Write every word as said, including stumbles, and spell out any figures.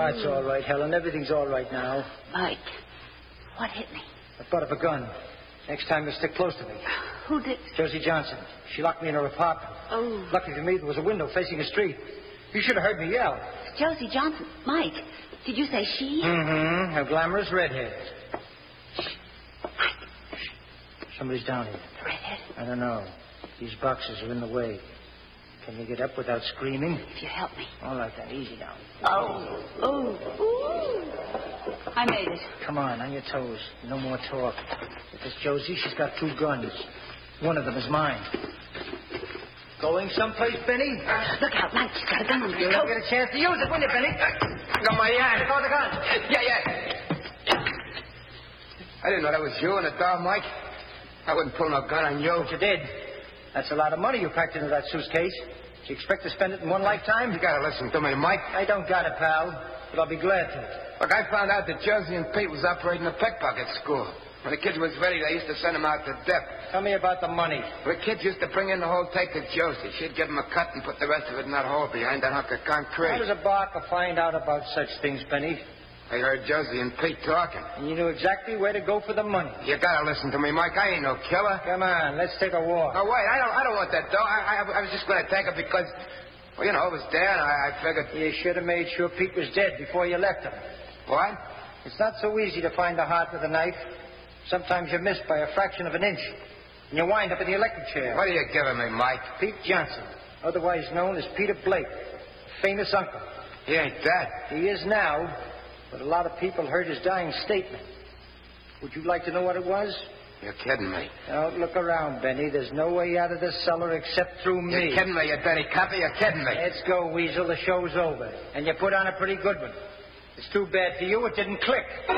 Oh, it's all right, Helen. Everything's all right now. Mike, what hit me? The butt of a gun. Next time you stick close to me. Who did? Josie Johnson. She locked me in her apartment. Oh. Lucky for me, there was a window facing a street. You should have heard me yell. Josie Johnson. Mike, did you say she? Mm-hmm. A glamorous redhead. Mike. Somebody's down here. The redhead? I don't know. These boxes are in the way. Can you get up without screaming? If you help me. All right, then. Easy now. Oh. Oh. Ooh. I made it. Come on, on your toes. No more talk. Because Josie, she's got two guns. One of them is mine. Going someplace, Benny? Look out, Mike. She's got a gun on her You'll coat. never get a chance to use it, will you, Benny? Got my hand. Go the gun. Yeah, yeah. I didn't know that was you in the door, Mike. I wouldn't pull no gun on you. But you did. That's a lot of money you packed into that suitcase. Do you expect to spend it in one lifetime? You gotta listen to me, Mike. I don't got it, pal. But I'll be glad to. Look, I found out that Josie and Pete was operating a pickpocket school. When the kids was ready, they used to send them out to dip. Tell me about the money. The kids used to bring in the whole take to Josie. She'd give them a cut and put the rest of it in that hole behind that hunk of concrete. How does a barker find out about such things, Benny? I heard Josie and Pete talking. And you knew exactly where to go for the money. You gotta listen to me, Mike. I ain't no killer. Come on, let's take a walk. Oh, wait, I don't I don't want that dough. I, I, I was just gonna take it because, well, you know, it was there, and I, I figured... You should have made sure Pete was dead before you left him. What? It's not so easy to find the heart with a knife. Sometimes you miss by a fraction of an inch, and you wind up in the electric chair. What are you giving me, Mike? Pete Johnson, otherwise known as Peter Blake, famous uncle. He ain't dead. He is now, but a lot of people heard his dying statement. Would you like to know what it was? You're kidding me. Now, look around, Benny. There's no way out of this cellar except through me. You're kidding me, you dirty copper. You're kidding me. Let's go, Weasel. The show's over. And you put on a pretty good one. It's too bad for you it didn't click.